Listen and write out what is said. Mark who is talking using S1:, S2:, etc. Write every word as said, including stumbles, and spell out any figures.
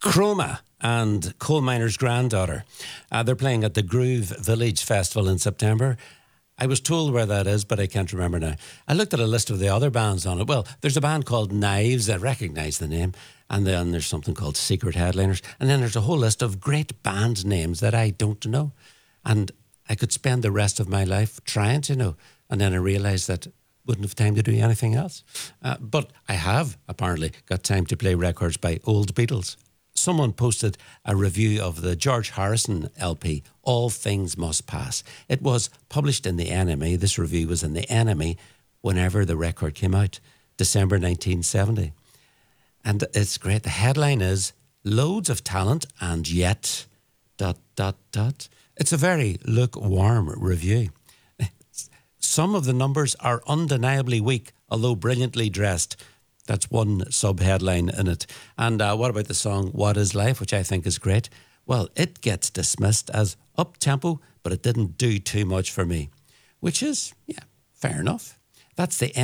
S1: Chroma and Coal Miner's Granddaughter. Uh, they're playing at the Groove Village Festival in September. I was told where that is, but I can't remember now. I looked at a list of the other bands on it. Well, there's a band called Knives. I recognise the name. And then there's something called Secret Headliners. And then there's a whole list of great band names that I don't know. And I could spend the rest of my life trying to know. And then I realised that wouldn't have time to do anything else. Uh, but I have, apparently, got time to play records by old Beatles. Someone posted a review of the George Harrison L P, All Things Must Pass. It was published in the N M E. This review was in the N M E whenever the record came out, December nineteen seventy. And it's great. The headline is, Loads of Talent and Yet... dot, dot, dot. It's a very lukewarm review. Some of the numbers are undeniably weak, although brilliantly dressed. That's one sub-headline in it. And uh, what about the song What Is Life, which I think is great? Well, it gets dismissed as up-tempo, but it didn't do too much for me. Which is, yeah, fair enough. That's the